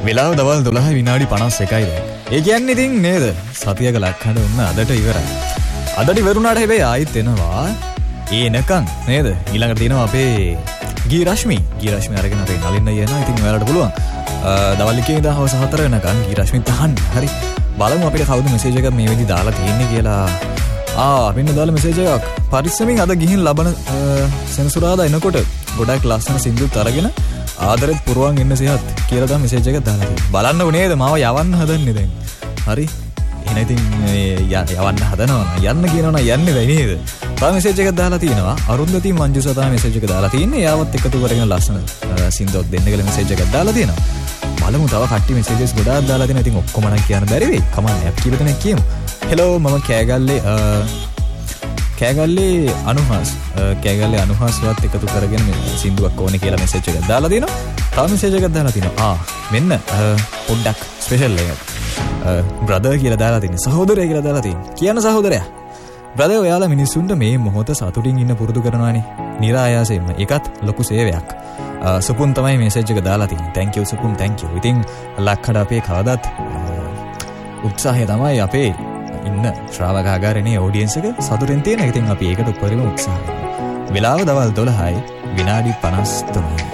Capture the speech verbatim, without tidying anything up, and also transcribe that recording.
වෙලාව දවල් දොළහයි විනාඩි පනස් එකයි දැන්. ඒ කියන්නේ ඉතින් නේද? සතියක ලක්හඬ වුණ අදට ඉවරයි. අදට ඉවරුණාට හැබැයි ආයෙත් එනවා. ඒ එනකන් නේද? ඊළඟට තියෙනවා අපේ ගී රශ්මි. ගී රශ්මි අරගෙන අපේ නලින් අයියා එනවා. ඉතින් ඔයාලට පුළුවන් දවල් එකේ ඉඳන් හවස හතර වෙනකන් ගී රශ්මිත් අහන්න. හරි. බලමු අපිට කවුද මෙසේජ් එකක් මේ වෙදි දාලා තියෙන්නේ කියලා. ආ අපින්න දාලා මෙසේජ් එකක්. පරිස්සමින් අද ගිහින් ලබන සෙනසුරාදා එනකොට ගොඩක් ලස්සන සින්දුත් අරගෙන ආදරෙත් පුරවන් ඉන්න සිහත් කියලා තමයි මෙසේජ් එකක් දාලා තියෙන්නේ. බලන්නකො නේද මාව යවන්න හදන්නේ දැන්. හරි. එහෙනම් ඉතින් යවන්න හදනවා යන්න කියනවා යන්නේ වෙයි නේද? තව මෙසේජ් එකක් දාලා තිනවා. අරුන්දති මංජුස තමයි මෙසේජ් එක දාලා තින්නේ. යාවත් එකතු කරගෙන ලස්සන සින්දුවක් දෙන්න කියලා මෙසේජ් එකක් දාලා තියෙනවා. බලමු තව කට්ටිය මෙසේජස් ගොඩාක් දාලා තියෙනවා. ඉතින් ඔක්කොම නම් කියන්න බැරි වෙයි. කමන්නේ අපි කීප දෙනෙක් කියමු. හෙලෝ මම කෑගල්ලේ කෑගල්ලේ අනුහස් කෑගල්ලේ අනුහස්වත් එකතු කරගෙන සින්දුවක් ඕනේ කියලා මෙසේජ් එකක් දාලා තිනවා. තව මෙසේජ් එකක් දාලා තිනවා. ආ මෙන්න පොඩ්ඩක් ස්පෙෂල් එකක්. බ්‍රදර් කියලා දාලා තින්නේ. සහෝදරයා කියලා දාලා තින්නේ. කියන්න සහෝදරයා. බ්‍රදර් ඔයාලා මිනිස්සුන්ට මේ මොහොත සතුටින් ඉන්න පුරුදු කරනවානේ. නිරායාසයෙන්ම. ඒකත් ලොකු සේවයක්. සුපුන් තමයි මෙසේජ් එක දාලා තින්නේ. thank you Supun thank you. ඉතින් ලක්කඩ අපේ කවදත් උත්සාහය තමයි අපේ ඉන්න ශ්‍රාවකාගාරනේ ඔඩියන්ස් එක සතුටින් තියෙන. ඉතින් අපි ඒකට උපරිම උත්සාහය. වෙලාව දවල් දොළහයි විනාඩි පනස් තුනයි.